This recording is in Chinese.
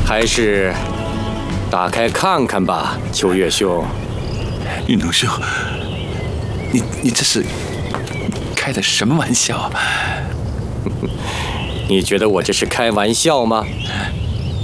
还是打开看看吧，秋月兄。 运龙兄，你这是开的什么玩笑啊？ 你觉得我这是开玩笑吗？